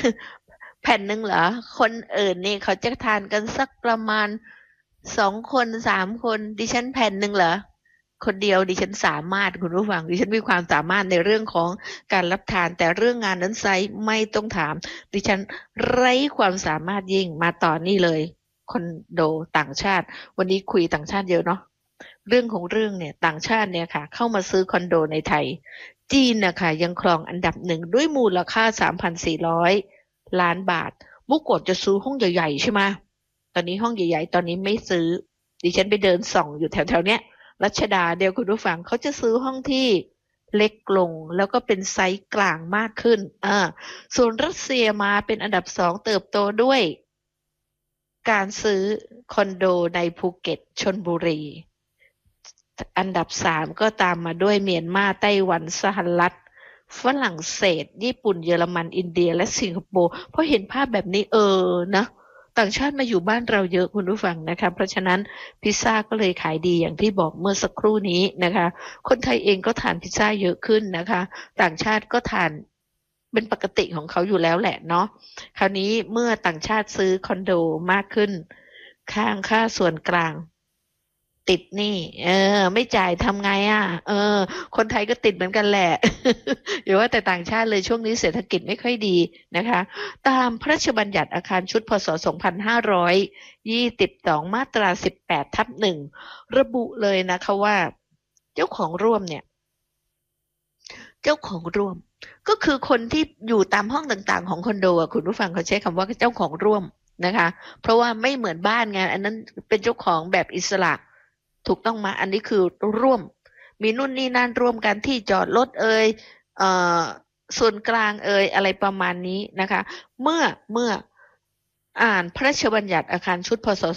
แผ่นหนึ่งเหรอคนอื่นนี่เขาจะทานกันสักประมาณ2 คน3 คนดิฉันแผ่นหนึ่งเหรอคนเดียวดิฉันสามารถคุณผู้ฟังดิฉันมีความสามารถในเรื่องของการรับทานแต่เรื่องงานนั้นไซส์ไม่ต้องถามดิฉันไร้ความสามารถยิ่งมาต่อนี่เลยคอนโดต่างชาติวันนี้คุยต่างชาติเยอะเนาะเรื่องของเรื่องเนี่ยต่างชาติเนี่ยค่ะเข้ามาซื้อคอนโดในไทยจีนนะคะยังครองอันดับหนึ่งด้วยมูลค่า3,400 ล้านบาทเมื่อก่อนจะซื้อห้องใหญ่ๆใช่ไหมตอนนี้ห้องใหญ่ๆตอนนี้ไม่ซื้อดิฉันไปเดินส่องอยู่แถวๆเนี้ยรัชดาเดียวคุณผู้ฟังเขาจะซื้อห้องที่เล็กลงแล้วก็เป็นไซส์กลางมากขึ้นส่วนรัสเซียมาเป็นอันดับ2เติบโตด้วยการซื้อคอนโดในภูเก็ตชลบุรีอันดับ3ก็ตามมาด้วยเมียนมาไต้หวันสหรัฐฝรั่งเศสญี่ปุ่นเยอรมันอินเดียและสิงคโปร์พอเห็นภาพแบบนี้นะต่างชาติมาอยู่บ้านเราเยอะคุณผู้ฟังนะคะเพราะฉะนั้นพิซซ่าก็เลยขายดีอย่างที่บอกเมื่อสักครู่นี้นะคะคนไทยเองก็ทานพิซซ่าเยอะขึ้นนะคะต่างชาติก็ทานเป็นปกติของเขาอยู่แล้วแหละเนาะคราวนี้เมื่อต่างชาติซื้อคอนโดมากขึ้นข้างค่าส่วนกลางติดหนี้ไม่จ่ายทำไงคนไทยก็ติดเหมือนกันแหละอย่าว่าแต่ต่างชาติเลยช่วงนี้เศรษฐกิจไม่ค่อยดีนะคะตามพระราชบัญญัติอาคารชุดพศ2522มาตรา18/1ระบุเลยนะคะว่าเจ้าของร่วมเนี่ยเจ้าของร่วมก็คือคนที่อยู่ตามห้องต่างๆของคอนโดคุณผู้ฟังเขาใช้คำว่าเจ้าของร่วมนะคะเพราะว่าไม่เหมือนบ้านไงอันนั้นเป็นเจ้าของแบบอิสระถูกต้องมาอันนี้คือร่วมมีนู่นนี่นั่นร่วมกันที่จอดรถเอ่อส่วนกลางอะไรประมาณนี้นะคะเมื่ออ่านพระราชบัญญัติอาคารชุดพศ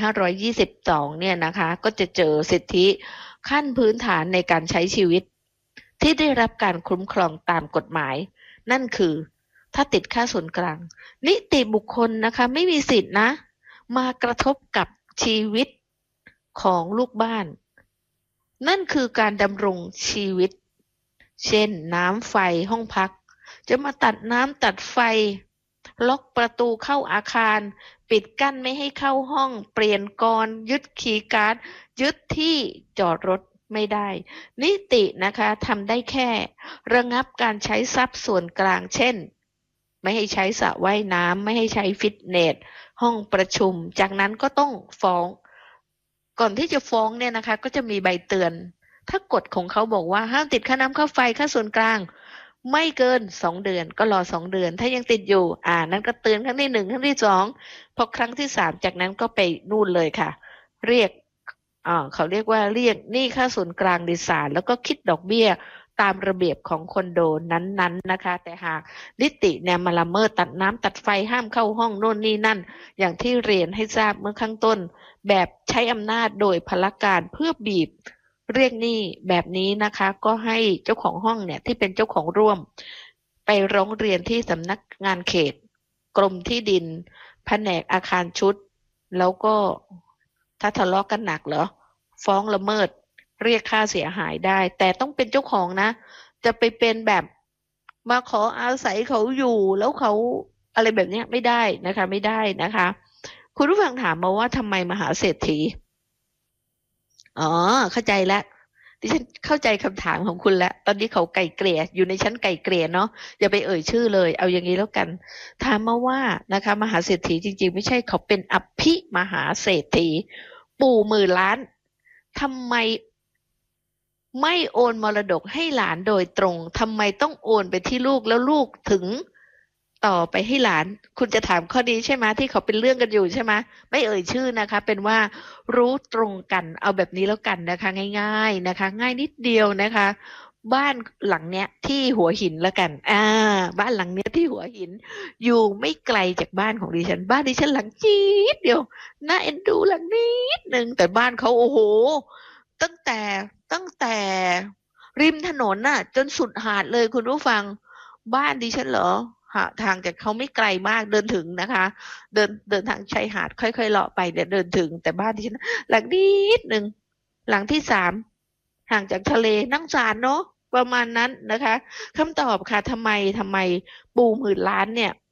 2522เนี่ยนะคะก็จะเจอสิทธิขั้นพื้นฐานในการใช้ชีวิตที่ได้รับการคุ้มครองตามกฎหมายนั่นคือถ้าติดค่าส่วนกลางนิติบุคคลนะคะไม่มีสิทธินะมากระทบกับชีวิตของลูกบ้านนั่นคือการดำรงชีวิตเช่นน้ำไฟห้องพักจะมาตัดน้ำตัดไฟล็อกประตูเข้าอาคารปิดกั้นไม่ให้เข้าห้องเปลี่ยนกรยึดคีย์การ์ดยึดที่จอดรถไม่ได้นิตินะคะทำได้แค่ระงับการใช้ทรัพย์ส่วนกลางเช่นไม่ให้ใช้สระว่ายน้ำไม่ให้ใช้ฟิตเนสห้องประชุมจากนั้นก็ต้องฟ้องก่อนที่จะฟ้องเนี่ยนะคะก็จะมีใบเตือนถ้ากฎของเขาบอกว่าห้ามติดค่าน้ำค่าไฟค่าส่วนกลางไม่เกิน2 เดือนก็รอ2 เดือนถ้ายังติดอยู่นั้นก็เตือนครั้งที่1ครั้งที่2พอครั้งที่3จากนั้นก็ไปนู่นเลยค่ะเรียกเขาเรียกว่าเรียกหนี้ค่าส่วนกลางในศาลแล้วก็คิดดอกเบี้ยตามระเบียบของคอนโดนั้นๆนะคะแต่หากนิติเนี่ยมาละเมิดตัดน้ำตัดไฟห้ามเข้าห้องโน่นนี่นั่นอย่างที่เรียนให้ทราบเมื่อข้างต้นแบบใช้อำนาจโดยพลการเพื่อบีบเรียกหนี้แบบนี้นะคะก็ให้เจ้าของห้องเนี่ยที่เป็นเจ้าของร่วมไปร้องเรียนที่สำนักงานเขตกรมที่ดินแผนกอาคารชุดแล้วก็ถ้าทะเลาะกันหนักเหรอฟ้องละเมิดเรียกค่าเสียหายได้แต่ต้องเป็นเจ้าของนะจะไปเป็นแบบมาขออาศัยเขาอยู่แล้วเขาอะไรแบบนี้ไม่ได้นะคะไม่ได้นะคะคุณผู้ฟังถามมาว่าทำไมมหาเศรษฐีอ๋อเข้าใจแล้วดิฉันเข้าใจคำถามของคุณแล้วตอนนี้เขาไกล่เกลี่ยอยู่ในชั้นไกล่เกลี่ยเนาะอย่าไปเอ่ยชื่อเลยเอาอย่างนี้แล้วกันถามมาว่านะคะมหาเศรษฐีจริงๆไม่ใช่เขาเป็นอภิมหาเศรษฐีปู่หมื่นล้านทำไมไม่โอนมรดกให้หลานโดยตรงทำไมต้องโอนไปที่ลูกแล้วลูกถึงต่อไปให้หลานคุณจะถามข้อนี้ใช่ไหมที่เขาเป็นเรื่องกันอยู่ใช่ไหมไม่เอ่ยชื่อนะคะเป็นว่ารู้ตรงกันเอาแบบนี้แล้วกันนะคะง่ายๆนะคะง่ายนิดเดียวนะคะบ้านหลังเนี้ยที่หัวหินแล้วกันบ้านหลังเนี้ยที่หัวหินอยู่ไม่ไกลจากบ้านของดิฉันบ้านดิฉันหลังจี๊ดเดียวน่าเอ็นดูหลังนิดนึงแต่บ้านเขาโอ้โหตั้งแต่ตั้งแต่ริมถนนน่ะจนสุดหาดเลยคุณผู้ฟังบ้านดิฉันเหรอทางจากเขาไม่ไกลมากเดินถึงนะคะเดินทางชายหาดค่อยๆเลาะไปเนี่ยเดินถึงแต่บ้านดิฉันหลังนิดหนึ่งหลังที่3ห่างจากทะเลนั่งสารเนาะประมาณนั้นนะคะคำตอบค่ะทำไมปู่หมื่นล้านเนี่ย